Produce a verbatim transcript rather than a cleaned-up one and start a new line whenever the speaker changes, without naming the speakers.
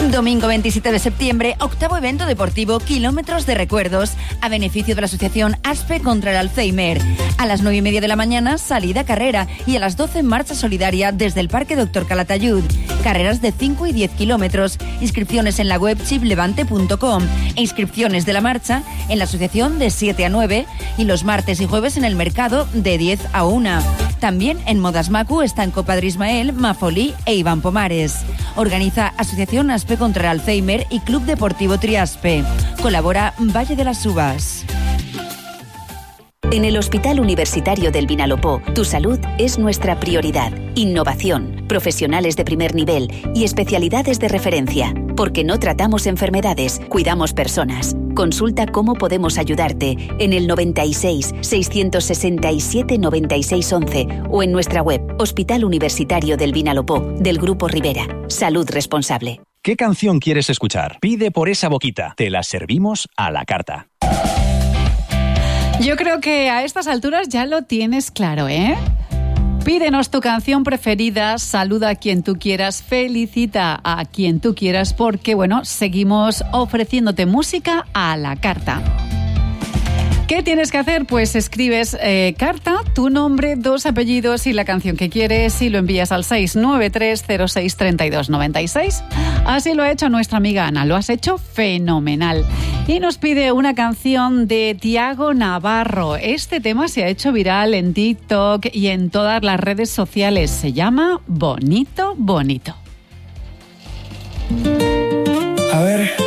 Domingo veintisiete de septiembre, octavo evento deportivo Kilómetros de Recuerdos, a beneficio de la asociación ASPE contra el Alzheimer. A las nueve y media de la mañana, salida carrera, y a las doce, marcha solidaria desde el Parque Doctor Calatayud. Carreras de cinco y diez kilómetros. Inscripciones en la web chip levante punto com e inscripciones de la marcha en la asociación de siete a nueve y los martes y jueves en el mercado de diez a una. También en Modas Macu están Copadre Ismael, Mafolí e Iván Pomares. Organiza Asociación ASPE contra el Alzheimer y Club Deportivo Triaspe. Colabora Valle de las Uvas.
En el Hospital Universitario del Vinalopó, tu salud es nuestra prioridad. Innovación, profesionales de primer nivel y especialidades de referencia. Porque no tratamos enfermedades, cuidamos personas. Consulta cómo podemos ayudarte en el noventa y seis, seiscientos sesenta y siete, noventa y seis once o en nuestra web Hospital Universitario del Vinalopó, del Grupo Rivera. Salud responsable.
¿Qué canción quieres escuchar? Pide por esa boquita. Te la servimos a la carta.
Yo creo que a estas alturas ya lo tienes claro, ¿eh? Pídenos tu canción preferida, saluda a quien tú quieras, felicita a quien tú quieras, porque, bueno, seguimos ofreciéndote música a la carta. ¿Qué tienes que hacer? Pues escribes eh, carta, tu nombre, dos apellidos y la canción que quieres y lo envías al seis nueve tres cero seis tres dos nueve seis. Así lo ha hecho nuestra amiga Ana, lo has hecho fenomenal. Y nos pide una canción de Tiago Navarro. Este tema se ha hecho viral en TikTok y en todas las redes sociales. Se llama Bonito, Bonito.
A ver...